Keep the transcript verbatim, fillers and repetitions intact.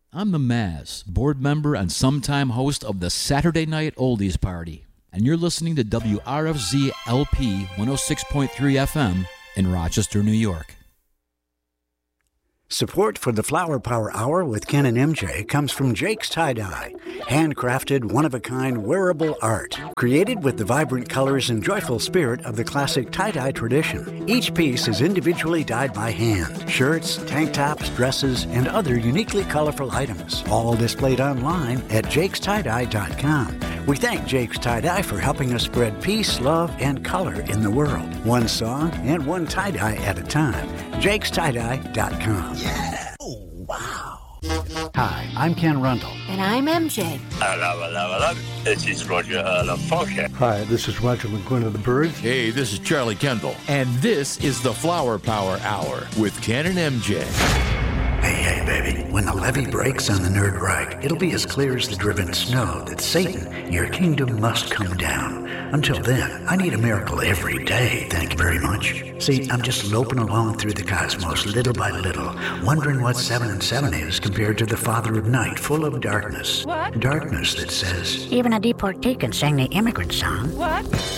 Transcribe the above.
I'm the Maz, board member and sometime host of the Saturday Night Oldies Party, and you're listening to W R F Z L P one oh six point three F M in Rochester, New York. Support for the Flower Power Hour with Ken and M J comes from Jake's Tie-Dye, handcrafted, one-of-a-kind wearable art, created with the vibrant colors and joyful spirit of the classic tie-dye tradition. Each piece is individually dyed by hand. Shirts, tank tops, dresses, and other uniquely colorful items, all displayed online at jakes tie dye dot com. We thank Jake's Tie-Dye for helping us spread peace, love, and color in the world. One song and one tie-dye at a time. jakes tie dye dot com. Yeah! Oh, wow! Hi, I'm Ken Rundle. And I'm M J. Hello, hello, hello. This is Roger Earl of Fokker. Hi, this is Roger McGuinn of the Byrds. Hey, this is Charlie Kendall. And this is the Flower Power Hour with Ken and M J. Hey, hey, baby. When the levee breaks on the Nerd Reich, it'll be as clear as the driven snow that Satan, your kingdom must come down. Until then, I need a miracle every day, thank you very much. See, I'm just loping along through the cosmos little by little, wondering what seven and seven is compared to the Father of Night, full of darkness. What? Darkness that says, even a deportee can sing the immigrant song. What?